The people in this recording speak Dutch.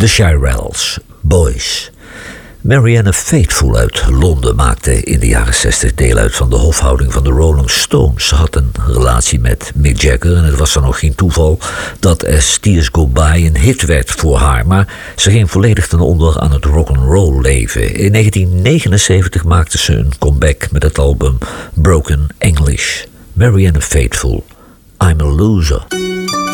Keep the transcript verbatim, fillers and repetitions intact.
The Shirelles, Boys. Marianne Faithfull uit Londen maakte in de jaren zestig deel uit van de hofhouding van de Rolling Stones. Ze had een relatie met Mick Jagger en het was dan nog geen toeval dat As Tears Go By een hit werd voor haar. Maar ze ging volledig ten onder aan het rock'n'roll leven. In negentien negenenzeventig maakte ze een comeback met het album Broken English. Marianne Faithfull, I'm a Loser.